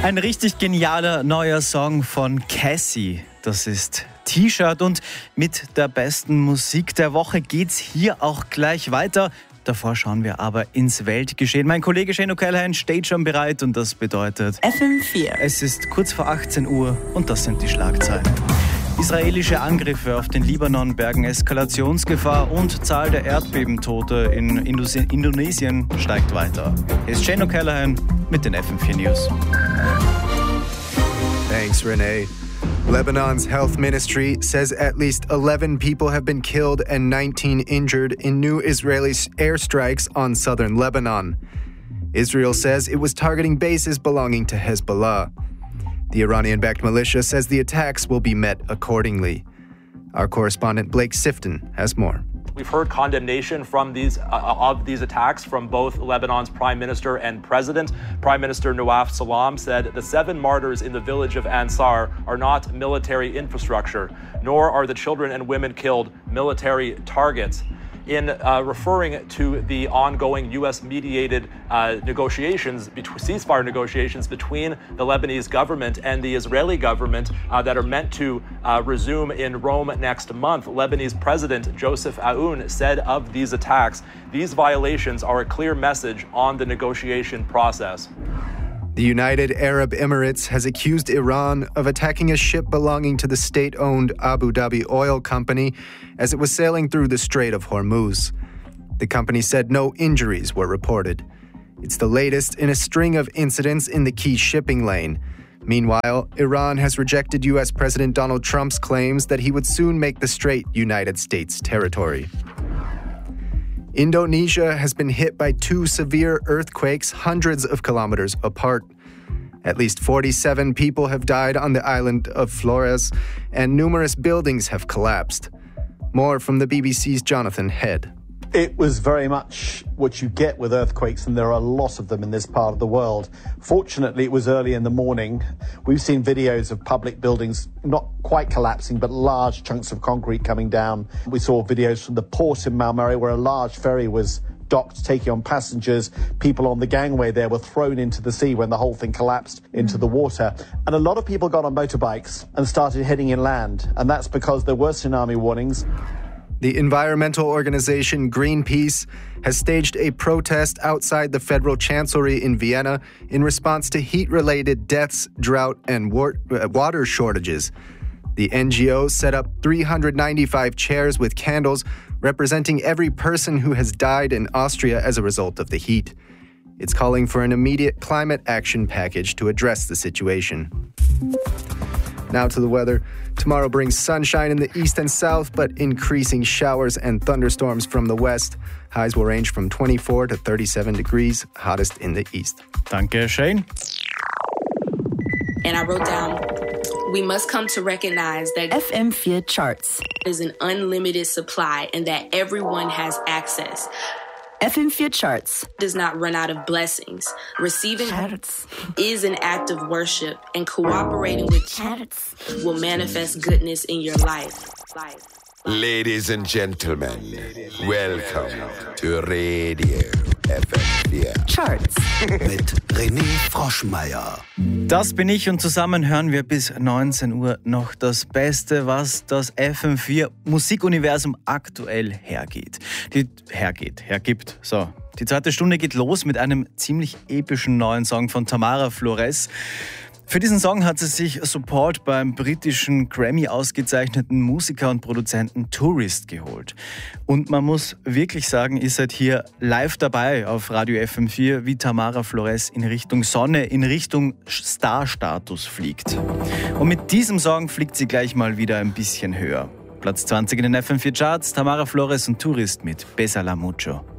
Ein richtig genialer neuer Song von Cassie. Das ist T-Shirt und mit der besten Musik der Woche geht's hier auch gleich weiter. Davor schauen wir aber ins Weltgeschehen. Mein Kollege Shane O'Callaghan steht schon bereit und das bedeutet FM4. Es ist kurz vor 18 Uhr und das sind die Schlagzeilen. Israelische Angriffe auf den Libanon bergen Eskalationsgefahr und Zahl der Erdbebentote in Indonesien steigt weiter. Hier ist Shane O'Callaghan mit den FM4 News. Thanks, Renee. Lebanon's health ministry says at least 11 people have been killed and 19 injured in new Israeli airstrikes on southern Lebanon. Israel says it was targeting bases belonging to Hezbollah. The Iranian-backed militia says the attacks will be met accordingly. Our correspondent Blake Sifton has more. We've heard condemnation from of these attacks from both Lebanon's prime minister and president. Prime Minister Nawaf Salam said the 7 martyrs in the village of Ansar are not military infrastructure, nor are the children and women killed military targets. In referring to the ongoing U.S.-mediated ceasefire negotiations between the Lebanese government and the Israeli government that are meant to resume in Rome next month, Lebanese President Joseph Aoun said of these attacks, these violations are a clear message on the negotiation process. The United Arab Emirates has accused Iran of attacking a ship belonging to the state-owned Abu Dhabi Oil Company as it was sailing through the Strait of Hormuz. The company said no injuries were reported. It's the latest in a string of incidents in the key shipping lane. Meanwhile, Iran has rejected U.S. President Donald Trump's claims that he would soon make the strait United States territory. Indonesia has been hit by 2 severe earthquakes hundreds of kilometers apart. At least 47 people have died on the island of Flores, and numerous buildings have collapsed. More from the BBC's Jonathan Head. It was very much what you get with earthquakes, and there are a lot of them in this part of the world. Fortunately, it was early in the morning. We've seen videos of public buildings not quite collapsing, but large chunks of concrete coming down. We saw videos from the port in Malmö where a large ferry was docked, taking on passengers. People on the gangway there were thrown into the sea when the whole thing collapsed into the water. And a lot of people got on motorbikes and started heading inland, and that's because there were tsunami warnings. The environmental organization Greenpeace has staged a protest outside the Federal Chancellery in Vienna in response to heat-related deaths, drought, and water shortages. The NGO set up 395 chairs with candles representing every person who has died in Austria as a result of the heat. It's calling for an immediate climate action package to address the situation. Now to the weather. Tomorrow brings sunshine in the east and south, but increasing showers and thunderstorms from the west. Highs will range from 24 to 37 degrees, hottest in the east. Danke, Shane. And I wrote down, we must come to recognize that FM4 Charts is an unlimited supply and that everyone has access. FM4 Charts Does not run out of blessings. Receiving Charts is an act of worship, and cooperating with Charts will manifest goodness in your life. Ladies and gentlemen, welcome to Radio FM4 Charts mit René Froschmeier. Das bin ich und zusammen hören wir bis 19 Uhr noch das Beste, was das FM4 Musikuniversum aktuell hergibt. So, die zweite Stunde geht los mit einem ziemlich epischen neuen Song von Tamara Flores. Für diesen Song hat sie sich Support beim britischen Grammy ausgezeichneten Musiker und Produzenten Tourist geholt. Und man muss wirklich sagen, ihr seid hier live dabei auf Radio FM4, wie Tamara Flores in Richtung Sonne, in Richtung Star-Status fliegt. Und mit diesem Song fliegt sie gleich mal wieder ein bisschen höher. Platz 20 in den FM4 Charts, Tamara Flores und Tourist mit Bésala Mucho.